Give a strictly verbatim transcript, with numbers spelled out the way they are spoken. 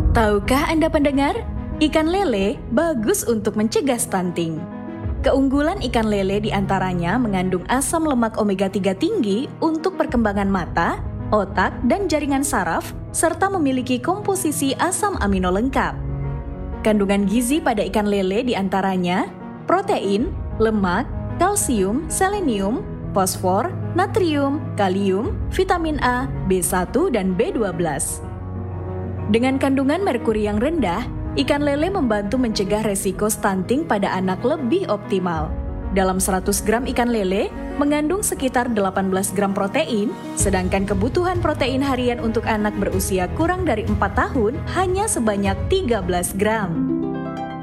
Tahukah Anda pendengar, ikan lele bagus untuk mencegah stunting. Keunggulan ikan lele diantaranya mengandung asam lemak omega tiga tinggi untuk perkembangan mata, otak, dan jaringan saraf, serta memiliki komposisi asam amino lengkap. Kandungan gizi pada ikan lele diantaranya protein, lemak, kalsium, selenium, fosfor, natrium, kalium, vitamin A, B satu, dan B dua belas. Dengan kandungan merkuri yang rendah, ikan lele membantu mencegah resiko stunting pada anak lebih optimal. Dalam seratus gram ikan lele, mengandung sekitar delapan belas gram protein, sedangkan kebutuhan protein harian untuk anak berusia kurang dari empat tahun hanya sebanyak tiga belas gram.